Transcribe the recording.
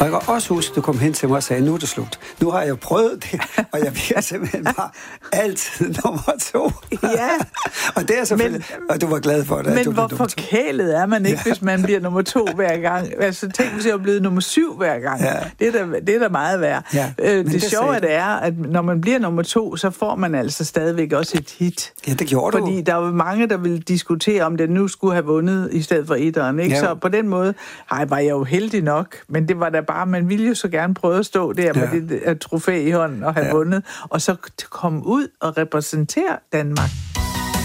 Og jeg kan også huske, at du kom hen til mig og sagde, nu er det slut. Nu har jeg prøvet det, og jeg bliver simpelthen bare altid nummer 2. Ja. Og det er selvfølgelig, og du var glad for det. Men hvor forkælet er man ikke, hvis man bliver nummer 2 hver gang? Altså, tænk, hvis jeg er blevet nummer 7 hver gang. Ja. Det er da meget værd. Ja, det sjove er, at når man bliver nummer 2, så får man altså stadigvæk også et hit. Ja, det gjorde du. Fordi der var mange, der ville diskutere, om den nu skulle have vundet i stedet for etteren, ikke? Ja. Så på den måde, var jeg jo heldig nok, men det var da bare, man ville jo så gerne prøve at stå der med det trofæ i hånden og have vundet, og så komme ud og repræsentere Danmark.